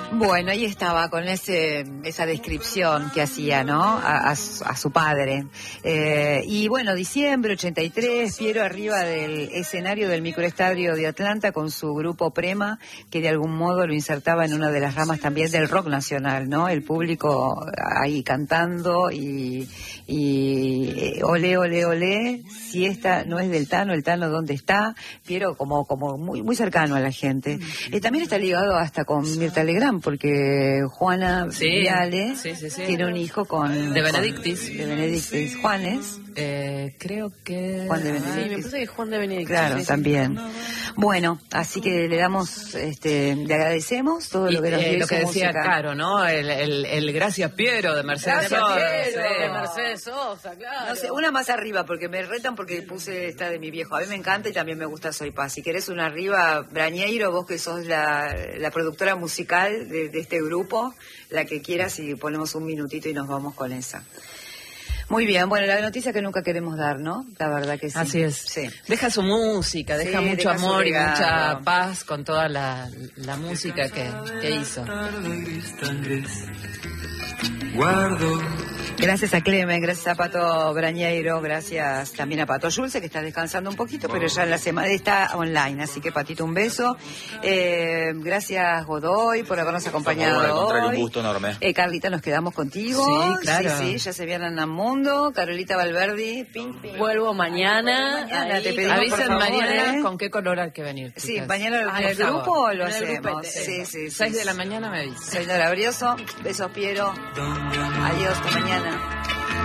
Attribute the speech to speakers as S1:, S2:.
S1: Bueno, ahí estaba con esa descripción que hacía, ¿no? A su padre. Y bueno, diciembre 83, Piero arriba del escenario del microestadio de Atlanta con su grupo Prema, que de algún modo lo insertaba en una de las ramas también del rock nacional, ¿no? El público ahí cantando y olé, olé, olé, si esta no es del Tano, el Tano ¿dónde está? Piero como muy cercano a la gente. También está ligado hasta con Mirta Legrand, porque Juana Viale tiene un hijo con...
S2: De Benedictis.
S1: Juanes.
S2: Creo que...
S1: Juan de Benedictis.
S2: Sí, me parece que Juan de Benedictis.
S1: Claro, también. Bueno, así que le damos, le agradecemos todo lo que nos dio.
S2: Lo que decía
S1: música.
S2: Caro, ¿no? El Gracias Piero de Mercedes Sosa.
S1: De Mercedes Sosa, claro. No sé, una más arriba, porque me retan porque puse esta de mi viejo. A mí me encanta y también me gusta Soy Paz. Si querés una arriba, Brañeiro, vos que sos la productora musical de este grupo, la que quieras, y ponemos un minutito y nos vamos con esa. Muy bien, bueno, la noticia que nunca queremos dar, ¿no? La verdad que sí.
S2: Así es.
S1: Sí.
S2: Deja su música, deja mucho amor y mucha paz con toda la música que hizo.
S1: Gracias a Clemen, gracias a Pato Brañeiro, gracias también a Pato Schulze, que está descansando un poquito, pero ya en la semana está online, así que Patito, un beso. Gracias Godoy por habernos acompañado hoy.
S3: Un gusto enorme.
S1: Carlita, nos quedamos contigo.
S2: Sí, claro.
S1: Sí, ya se vienen al mundo. Carolita Valverdi,
S2: vuelvo mañana.
S1: Te pedimos,
S2: avisen
S1: por favor,
S2: mañana con qué color hay que venir.
S1: Sí,
S2: chicas.
S1: mañana en el grupo lo hacemos.
S2: Sí.
S1: 6
S2: de la mañana me avisa.
S1: Señora Brioso, besos Piero. Adiós, hasta mañana.